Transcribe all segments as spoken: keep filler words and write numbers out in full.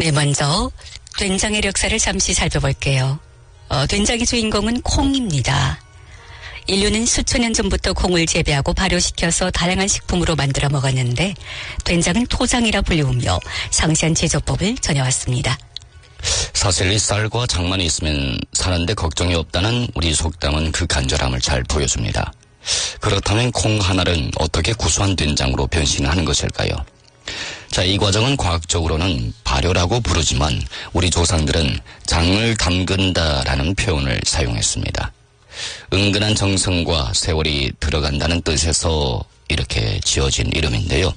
네, 먼저 된장의 역사를 잠시 살펴볼게요. 어, 된장의 주인공은 콩입니다. 인류는 수천 년 전부터 콩을 재배하고 발효시켜서 다양한 식품으로 만들어 먹었는데 된장은 토장이라 불리우며 상세한 제조법을 전해왔습니다. 사실 이 쌀과 장만이 있으면 사는데 걱정이 없다는 우리 속담은 그 간절함을 잘 보여줍니다. 그렇다면 콩 하나는 어떻게 구수한 된장으로 변신하는 것일까요? 자, 이 과정은 과학적으로는 발효라고 부르지만 우리 조상들은 장을 담근다라는 표현을 사용했습니다. 은근한 정성과 세월이 들어간다는 뜻에서 이렇게 지어진 이름인데요.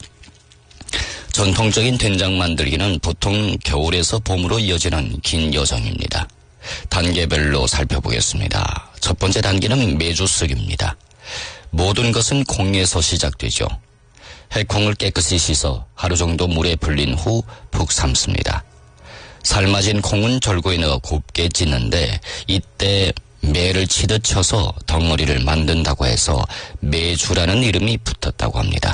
전통적인 된장 만들기는 보통 겨울에서 봄으로 이어지는 긴 여정입니다. 단계별로 살펴보겠습니다. 첫 번째 단계는 메주 쓰기입니다. 모든 것은 콩에서 시작되죠. 해콩을 깨끗이 씻어 하루 정도 물에 불린 후 푹 삶습니다. 삶아진 콩은 절구에 넣어 곱게 찢는데 이때 매를 치듯 쳐서 덩어리를 만든다고 해서 매주라는 이름이 붙었다고 합니다.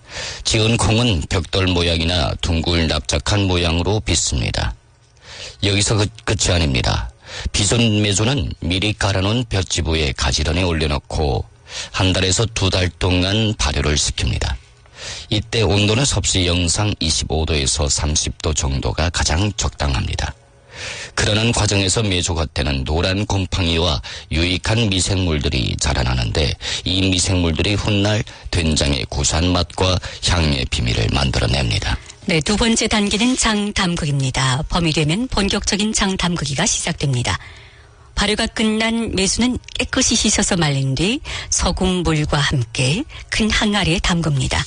지은 콩은 벽돌 모양이나 둥글 납작한 모양으로 빚습니다. 여기서 끝, 끝이 아닙니다. 빚은 매주는 미리 깔아놓은 볏지부에 가지런히 올려놓고 한 달에서 두 달 동안 발효를 시킵니다. 이때 온도는 섭씨 영상 이십오 도에서 삼십 도 정도가 가장 적당합니다. 그러는 과정에서 메주 겉에는 노란 곰팡이와 유익한 미생물들이 자라나는데 이 미생물들이 훗날 된장의 구수한 맛과 향의 비밀을 만들어냅니다. 네, 두 번째 단계는 장 담그기입니다. 봄이 되면 본격적인 장 담그기가 시작됩니다. 발효가 끝난 메주는 깨끗이 씻어서 말린 뒤 소금 물과 함께 큰 항아리에 담급니다.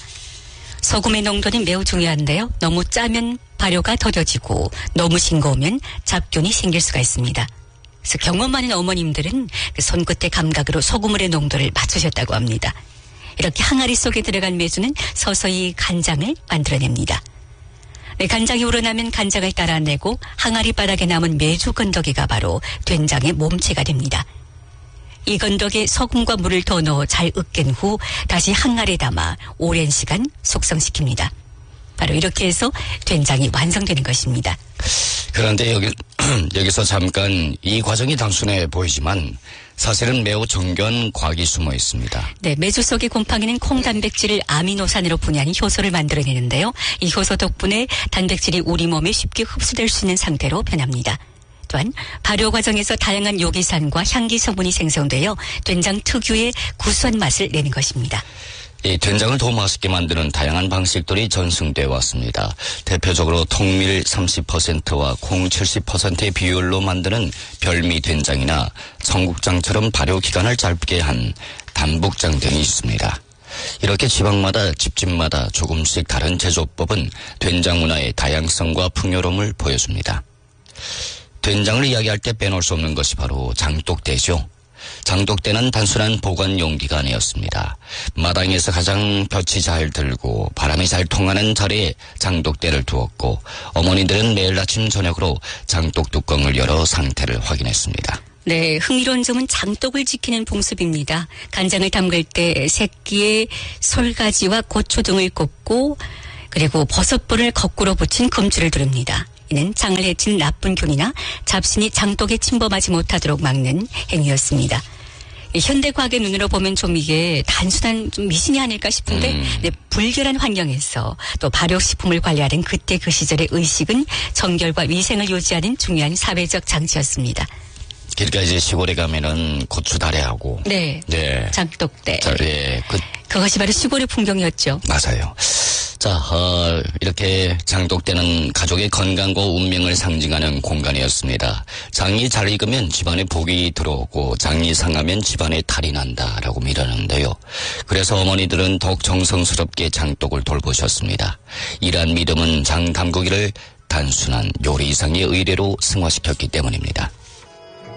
소금의 농도는 매우 중요한데요. 너무 짜면 발효가 더뎌지고 너무 싱거우면 잡균이 생길 수가 있습니다. 그래서 경험 많은 어머님들은 그 손끝의 감각으로 소금물의 농도를 맞추셨다고 합니다. 이렇게 항아리 속에 들어간 메주는 서서히 간장을 만들어냅니다. 네, 간장이 우러나면 간장을 따라내고 항아리 바닥에 남은 메주 건더기가 바로 된장의 몸체가 됩니다. 이 건더기에 소금과 물을 더 넣어 잘 으깬 후 다시 항아리에 담아 오랜 시간 숙성시킵니다. 바로 이렇게 해서 된장이 완성되는 것입니다. 그런데 여기, 여기서 잠깐 이 과정이 단순해 보이지만 사실은 매우 정교한 과학이 숨어 있습니다. 네, 메주 속의 곰팡이는 콩 단백질을 아미노산으로 분해하는 효소를 만들어내는데요. 이 효소 덕분에 단백질이 우리 몸에 쉽게 흡수될 수 있는 상태로 변합니다. 또한 발효 과정에서 다양한 요기산과 향기 성분이 생성되어 된장 특유의 구수한 맛을 내는 것입니다. 이 된장을 더 맛있게 만드는 다양한 방식들이 전승되어 왔습니다. 대표적으로 통밀 삼십 퍼센트와 콩 칠십 퍼센트의 비율로 만드는 별미 된장이나 청국장처럼 발효 기간을 짧게 한 담북장 등이 있습니다. 이렇게 지방마다 집집마다 조금씩 다른 제조법은 된장 문화의 다양성과 풍요로움을 보여줍니다. 된장을 이야기할 때 빼놓을 수 없는 것이 바로 장독대죠. 장독대는 단순한 보관 용기가 아니었습니다. 마당에서 가장 볕이 잘 들고 바람이 잘 통하는 자리에 장독대를 두었고 어머니들은 매일 아침 저녁으로 장독 뚜껑을 열어 상태를 확인했습니다. 네, 흥미로운 점은 장독을 지키는 풍습입니다. 간장을 담글 때 새끼에 솔가지와 고추 등을 꽂고 그리고 버섯불을 거꾸로 붙인 금줄을 두릅니다. 이는 장을 해치는 나쁜 균이나 잡신이 장독에 침범하지 못하도록 막는 행위였습니다. 현대과학의 눈으로 보면 좀 이게 단순한 좀 미신이 아닐까 싶은데 음. 네, 불결한 환경에서 또 발효식품을 관리하는 그때 그 시절의 의식은 정결과 위생을 유지하는 중요한 사회적 장치였습니다. 그러니까 이제 시골에 가면은 고추다래하고 네, 네. 장독대 네, 그, 그것이 바로 시골의 풍경이었죠. 맞아요. 자, 어, 이렇게 장독대는 가족의 건강과 운명을 상징하는 공간이었습니다. 장이 잘 익으면 집안에 복이 들어오고 장이 상하면 집안에 탈이 난다라고 믿었는데요. 그래서 어머니들은 더욱 정성스럽게 장독을 돌보셨습니다. 이러한 믿음은 장 담그기를 단순한 요리 이상의 의례로 승화시켰기 때문입니다.